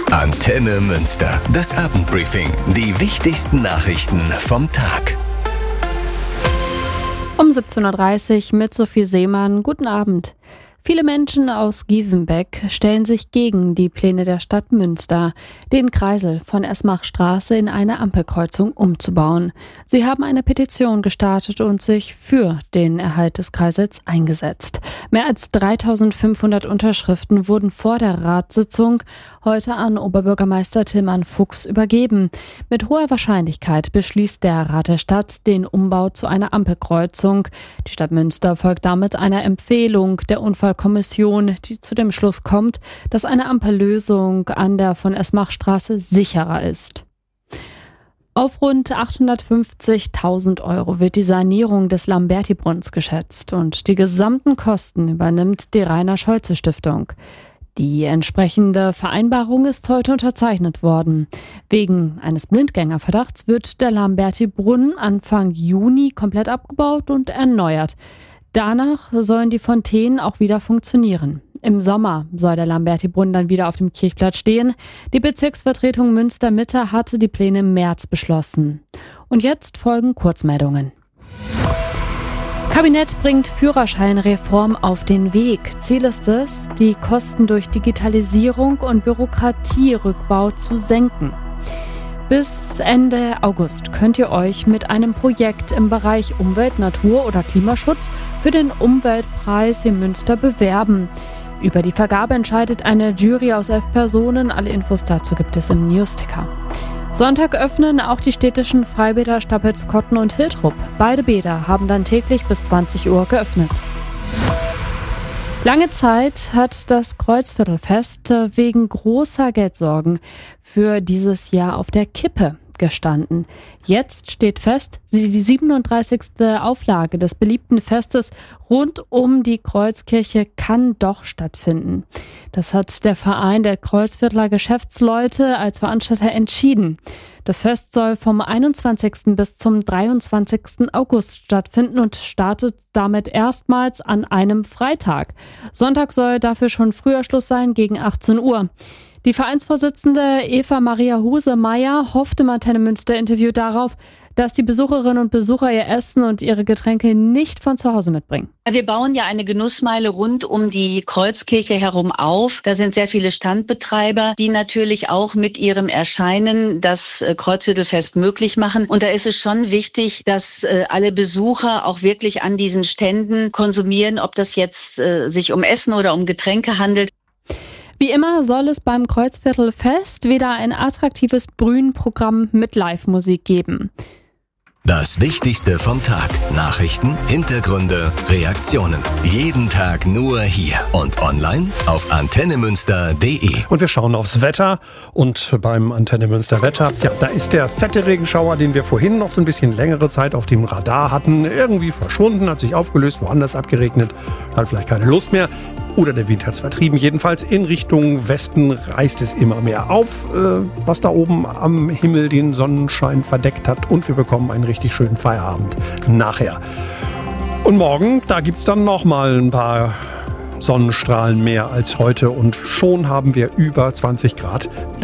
Antenne Münster. Das Abendbriefing. Die wichtigsten Nachrichten vom Tag. Um 17.30 Uhr mit Sophie Seemann. Guten Abend. Viele Menschen aus Gievenbeck stellen sich gegen die Pläne der Stadt Münster, den Kreisel von Esmachstraße in eine Ampelkreuzung umzubauen. Sie haben eine Petition gestartet und sich für den Erhalt des Kreisels eingesetzt. Mehr als 3.500 Unterschriften wurden vor der Ratssitzung heute an Oberbürgermeister Tillmann Fuchs übergeben. Mit hoher Wahrscheinlichkeit beschließt der Rat der Stadt den Umbau zu einer Ampelkreuzung. Die Stadt Münster folgt damit einer Empfehlung der Unfallkommission, die zu dem Schluss kommt, dass eine Ampellösung an der von Esmachstraße sicherer ist. Auf rund 850.000 Euro wird die Sanierung des Lamberti-Brunnens geschätzt und die gesamten Kosten übernimmt die Rainer-Scholze-Stiftung. Die entsprechende Vereinbarung ist heute unterzeichnet worden. Wegen eines Blindgängerverdachts wird der Lamberti-Brunnen Anfang Juni komplett abgebaut und erneuert. Danach sollen die Fontänen auch wieder funktionieren. Im Sommer soll der Lamberti-Brunnen dann wieder auf dem Kirchplatz stehen. Die Bezirksvertretung Münster-Mitte hatte die Pläne im März beschlossen. Und jetzt folgen Kurzmeldungen. Kabinett bringt Führerscheinreform auf den Weg. Ziel ist es, die Kosten durch Digitalisierung und Bürokratierückbau zu senken. Bis Ende August könnt ihr euch mit einem Projekt im Bereich Umwelt, Natur oder Klimaschutz für den Umweltpreis in Münster bewerben. Über die Vergabe entscheidet eine Jury aus 11 Personen. Alle Infos dazu gibt es im Newsticker. Sonntag öffnen auch die städtischen Freibäder Stapelskotten und Hiltrup. Beide Bäder haben dann täglich bis 20 Uhr geöffnet. Lange Zeit hat das Kreuzviertelfest wegen großer Geldsorgen für dieses Jahr auf der Kippe gestanden. Jetzt steht fest, die 37. Auflage des beliebten Festes rund um die Kreuzkirche kann doch stattfinden. Das hat der Verein der Kreuzviertler Geschäftsleute als Veranstalter entschieden. Das Fest soll vom 21. bis zum 23. August stattfinden und startet damit erstmals an einem Freitag. Sonntag soll dafür schon früher Schluss sein, gegen 18 Uhr. Die Vereinsvorsitzende Eva Maria Huse-Meyer hofft im Antenne Münster Interview darauf, dass die Besucherinnen und Besucher ihr Essen und ihre Getränke nicht von zu Hause mitbringen. Wir bauen ja eine Genussmeile rund um die Kreuzkirche herum auf. Da sind sehr viele Standbetreiber, die natürlich auch mit ihrem Erscheinen das Kreuzviertelfest möglich machen. Und da ist es schon wichtig, dass alle Besucher auch wirklich an diesen Ständen konsumieren, ob das jetzt sich um Essen oder um Getränke handelt. Wie immer soll es beim Kreuzviertelfest wieder ein attraktives Bühnenprogramm mit Live-Musik geben. Das Wichtigste vom Tag. Nachrichten, Hintergründe, Reaktionen. Jeden Tag nur hier und online auf antennemünster.de. Und wir schauen aufs Wetter. Und beim Antenne Münster Wetter, ja, da ist der fette Regenschauer, den wir vorhin noch so ein bisschen längere Zeit auf dem Radar hatten, irgendwie verschwunden, hat sich aufgelöst, woanders abgeregnet, hat vielleicht keine Lust mehr. Oder der Wind hat es vertrieben. Jedenfalls in Richtung Westen reißt es immer mehr auf, was da oben am Himmel den Sonnenschein verdeckt hat. Und wir bekommen einen richtig schönen Feierabend nachher. Und morgen, da gibt es dann nochmal ein paar Sonnenstrahlen mehr als heute. Und schon haben wir über 20 Grad.